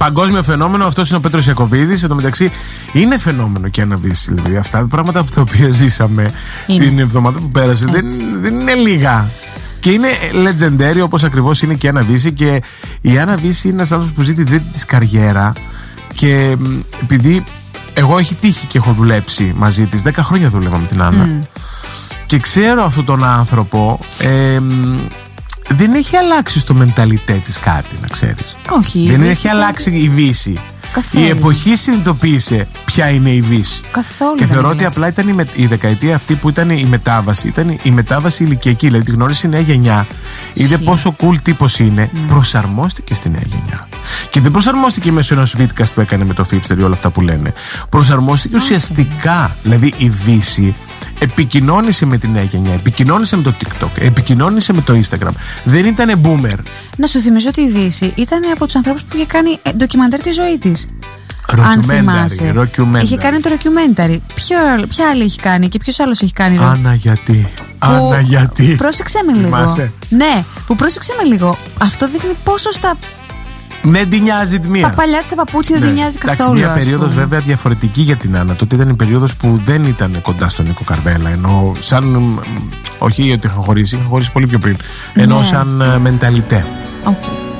παγκόσμιο φαινόμενο. Αυτός είναι ο Πέτρος Ιακωβίδης. Εν τω μεταξύ, είναι φαινόμενο και ένα Βύση. Δηλαδή, αυτά τα πράγματα από τα οποία ζήσαμε την εβδομάδα που πέρασε δεν είναι λίγα. Και είναι legendary, όπως ακριβώς είναι και η Άννα Βύση. Και η Άννα Βύση είναι ένας άνθρωπος που ζει την τρίτη της καριέρα. Και επειδή εγώ έχει τύχει και έχω δουλέψει μαζί της, 10 χρόνια δούλευα με την Άννα. Και ξέρω αυτόν τον άνθρωπο. Δεν έχει αλλάξει στο μενταλιτέ της κάτι, να ξέρεις. Όχι. Δεν έχει αλλάξει η Βύση. Καθόλου. Η εποχή συνειδητοποίησε ποια είναι η Βύση. Καθόλου. Και θεωρώ ότι απλά ήταν η δεκαετία αυτή που ήταν η μετάβαση. Ήταν η μετάβαση ηλικιακή. Δηλαδή τη γνώρισε η νέα γενιά. Είδε πόσο cool τύπος είναι. Προσαρμόστηκε στη νέα γενιά. Και δεν προσαρμόστηκε μέσω ενός βίντεο που έκανε με το Fipster ή όλα αυτά που λένε. Προσαρμόστηκε ουσιαστικά. Δηλαδή η Βύση επικοινώνησε με τη νέα γενιά, επικοινώνησε με το TikTok, επικοινώνησε με το Instagram. Δεν ήταν boomer. Να σου θυμίζω ότι η Δύση ήταν από τους ανθρώπους που είχε κάνει ντοκιμαντέρ τη ζωή της. Ροκιουμένταρι. Είχε κάνει το ροκιουμένταρι. Ποια άλλη έχει κάνει και ποιος άλλος έχει κάνει? Άννα, γιατί. Άννα, γιατί. Πρόσεξε με λίγο. Θυμάσαι? Ναι, που πρόσεξε με λίγο. Αυτό δείχνει πόσο στα. Δεν την νοιάζει τη μία. Τα παλιά της τα παπούτσια δεν την νοιάζει καθόλου. Μια περίοδος βέβαια διαφορετική για την Άννα. Τότε ήταν η περίοδος που δεν ήταν κοντά στον Νίκο Καρβέλα. Ενώ σαν. Όχι ότι είχαν χωρίσει πολύ πιο πριν. Ενώ σαν μενταλιτέ. Okay.